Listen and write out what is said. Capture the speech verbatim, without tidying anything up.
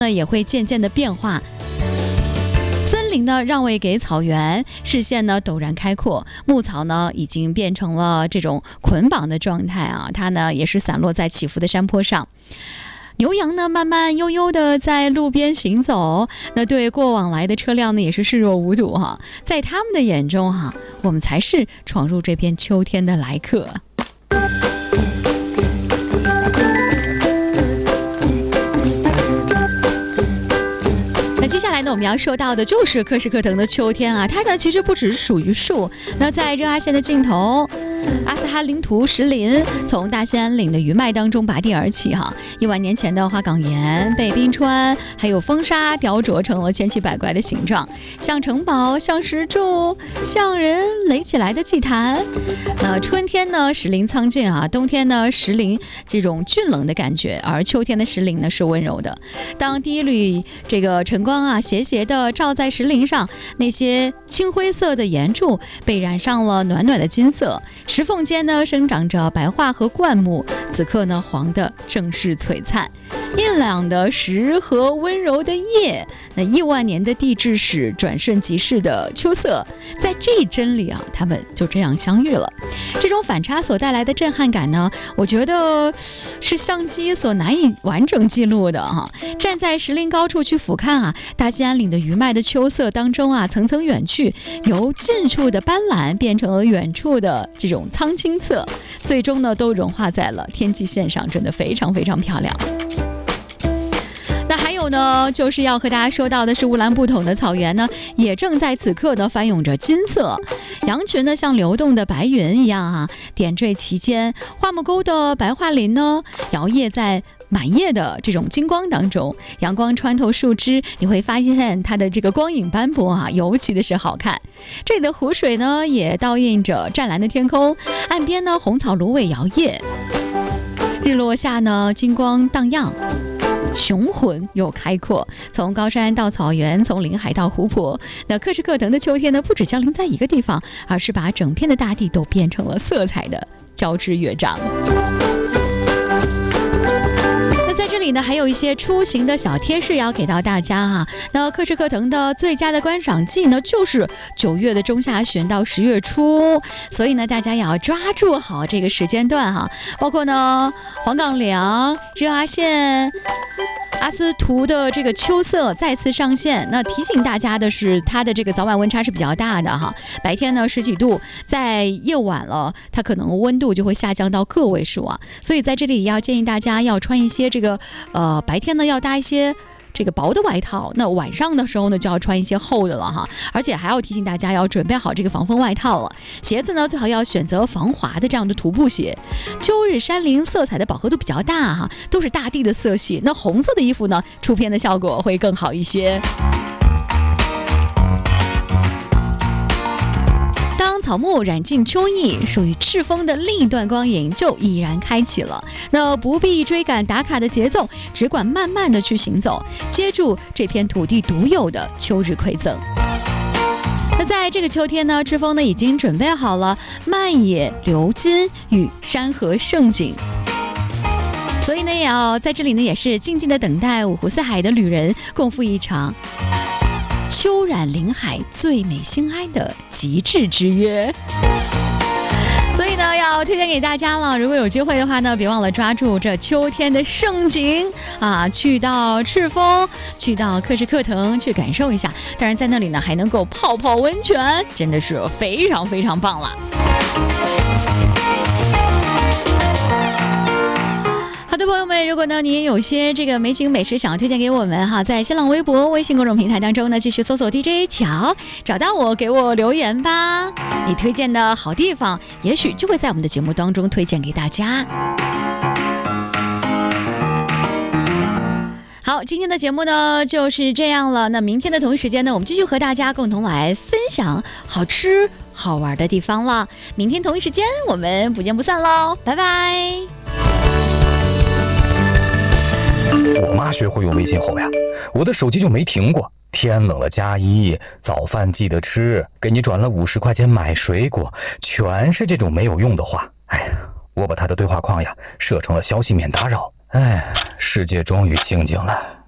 呢也会渐渐的变化。森林呢让位给草原，视线呢陡然开阔，牧草呢已经变成了这种捆绑的状态啊，它呢也是散落在起伏的山坡上。牛羊呢慢慢悠悠的在路边行走，那对过往来的车辆呢也是视若无睹哈，在他们的眼中哈，我们才是闯入这片秋天的来客。那接下来呢，我们要说到的就是柯士克腾的秋天啊，它呢其实不只是属于树。那在热阿县的尽头，阿斯哈林图石林从大兴安岭的余脉当中拔地而起哈，亿万年前的花岗岩被冰川还有风沙雕琢成了千奇百怪的形状，像城堡，像石柱，像人垒起来的祭坛。那春天呢，石林苍劲啊；冬天呢，石林这种峻冷的感觉，而秋天的石林呢是温柔的。当第一缕这个晨光啊斜斜的照在石林上，那些青灰色的岩柱被染上了暖暖的金色，石缝间呢生长着白桦和灌木，此刻呢黄的正是璀璨。阴凉的石和温柔的叶，那亿万年的地质史转瞬即逝的秋色，在这一帧里啊，他们就这样相遇了。这种反差所带来的震撼感呢，我觉得是相机所难以完整记录的哈。站在石林高处去俯瞰啊，大兴安岭的余脉的秋色当中啊，层层远去，由近处的斑斓变成了远处的这种苍青色，最终呢都融化在了天际线上，真的非常非常漂亮。那还有呢，就是要和大家说到的是乌兰布统的草原呢，也正在此刻呢翻涌着金色，羊群呢像流动的白云一样啊，点缀其间。花木沟的白桦林呢，摇曳在满叶的这种金光当中，阳光穿透树枝，你会发现它的这个光影斑驳啊，尤其的是好看。这里的湖水呢，也倒映着湛蓝的天空，岸边呢红草芦苇摇曳，日落下呢金光荡漾。雄浑又开阔，从高山到草原，从林海到湖泊。那柯士克腾的秋天呢，不只降临在一个地方，而是把整片的大地都变成了色彩的交织乐章。那在这里呢，还有一些出行的小贴士要给到大家哈。那柯士克腾的最佳的观赏季呢，就是九月的中下旬到十月初，所以呢，大家也要抓住好这个时间段哈。包括呢，黄岗梁、热阿县、阿斯图的这个秋色再次上线。那提醒大家的是，它的这个早晚温差是比较大的哈。白天呢十几度，在夜晚了，它可能温度就会下降到个位数啊。所以在这里要建议大家要穿一些这个呃白天呢要搭一些这个薄的外套，那晚上的时候呢就要穿一些厚的了哈，而且还要提醒大家要准备好这个防风外套了。鞋子呢最好要选择防滑的这样的徒步鞋。秋日山林色彩的饱和度比较大哈，都是大地的色系，那红色的衣服呢出片的效果会更好一些。草木染尽秋意，属于赤峰的另一段光影就已然开启了。那不必追赶打卡的节奏，只管慢慢的去行走，接住这片土地独有的秋日馈赠。那在这个秋天呢，赤峰呢已经准备好了漫野流金与山河盛景。所以呢，也要在这里呢，也是静静的等待五湖四海的旅人共赴一场秋染林海最美心哀的极致之约。所以呢，要推荐给大家了。如果有机会的话呢，别忘了抓住这秋天的盛景啊，去到赤峰，去到柯士克腾去感受一下。当然，在那里呢还能够泡泡温泉，真的是非常非常棒了。好的，朋友们，如果呢你也有些这个美景美食想要推荐给我们哈，在新浪微博、微信公众平台当中呢，继续搜索 D J 乔，找到我给我留言吧。你推荐的好地方，也许就会在我们的节目当中推荐给大家。好，今天的节目呢就是这样了。那明天的同一时间呢，我们继续和大家共同来分享好吃好玩的地方了。明天同一时间我们不见不散喽，拜拜。 我妈学会用微信后呀，我的手机就没停过。天冷了加衣，早饭记得吃，给你转了五十块钱买水果，全是这种没有用的话。哎呀，我把她的对话框呀设成了消息免打扰。哎，世界终于清静了。